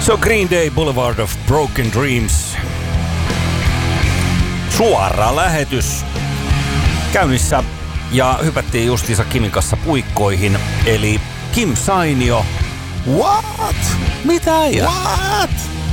So Green Day, Boulevard of Broken Dreams. Suora lähetys käynnissä ja hypättiin justiinsa Kimin kanssa puikkoihin. Eli Kim Sainio. What? Mitä ja? What?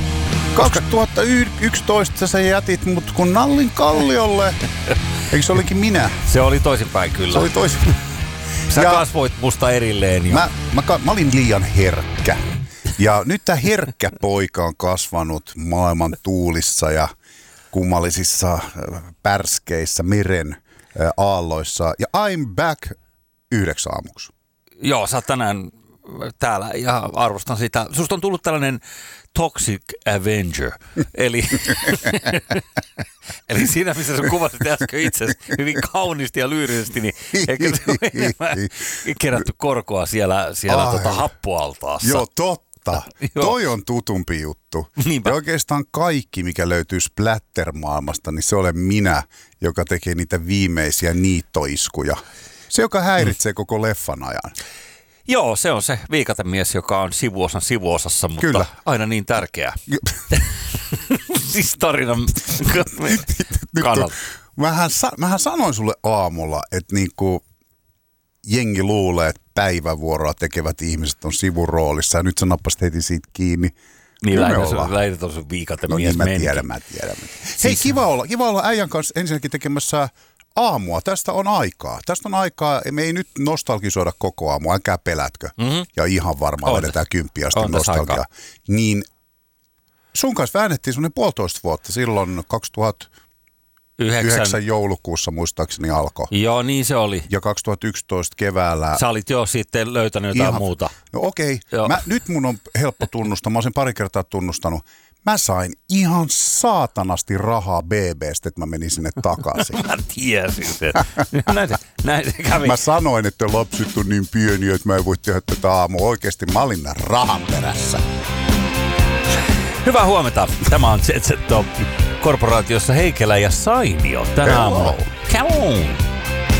2011 sä jätit mut kun nallin kalliolle. Eikö se olikin minä? Se oli toisinpäin kyllä. Se oli toisinpäin. Sä kasvoit musta erilleen. Mä olin liian herkkä. Ja nyt tää herkkä poika on kasvanut maailman tuulissa ja kummallisissa pärskeissä, meren aalloissa. Ja I'm back 9 aamuksi. Joo, sä oot tänään täällä ja arvostan sitä. Susta on tullut tällainen Toxic Avenger. Eli siinä, missä sä kuvasit äsken itse hyvin kauniisti ja lyyrisesti, niin eikö se ole enemmän kerätty korkoa siellä happualtaassa? Joo, totta. Toi on tutumpi juttu. Niinpä. Ja oikeastaan kaikki, mikä löytyy splatter-maailmasta, niin se olen minä, joka tekee niitä viimeisiä niittoiskuja. Se, joka häiritsee koko leffan ajan. Joo, se on se viikatemies, joka on sivuosan sivuosassa, mutta kyllä. Aina niin tärkeä. Siis tarinan kannalta. Mähän sanoin sulle aamulla, että niinku jengi luulee, että päivävuoroa tekevät ihmiset on sivuroolissa ja nyt sä nappasit heti siitä kiinni. Niin lähdet on sun viikatemies. No niin, mä tiedän. Hei, kiva olla äijän kanssa ensinnäkin tekemässä aamua. Tästä on aikaa. Me ei nyt nostalgisoida koko aamua, älkää pelätkö. Ja ihan varmaan vedetään 10 asti nostalgiaa. Niin sun kanssa väännettiin semmoinen 1,5 vuotta silloin 2009 joulukuussa muistaakseni alkoi. Joo, niin se oli. Ja 2011 keväällä. Sä olit jo sitten löytänyt jotain muuta. No okei. Nyt mun on helppo tunnustaa. Mä oon sen pari kertaa tunnustanut. Mä sain ihan saatanasti rahaa BB:stä, että mä menin sinne takaisin. Mä tiesin sen. Näin se kävi. Mä sanoin, että lapset on niin pieniä, että mä en voi tehdä tätä aamua. Oikeasti mä olin rahan perässä. Hyvää huomenta. Tämä on ZZ Top korporaatiossa Heikelä ja Sainio tänä aamuna. Come on.